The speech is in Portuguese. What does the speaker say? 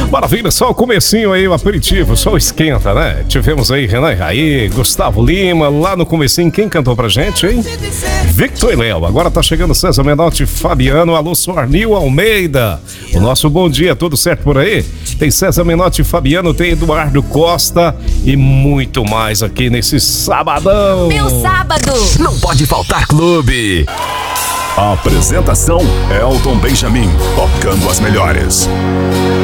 Maravilha, só o comecinho aí, o aperitivo, só o esquenta, né? Tivemos aí Renan Raí, Gustavo Lima, lá no comecinho, quem cantou pra gente, hein? Victor e Léo. Agora tá chegando César Menotti, Fabiano, alô, Sornil Almeida. O nosso bom dia, tudo certo por aí? Tem César Menotti, Fabiano, tem Eduardo Costa e muito mais aqui nesse sabadão. Meu sábado! Não pode faltar clube. A apresentação: Elton Benjamin, tocando as melhores.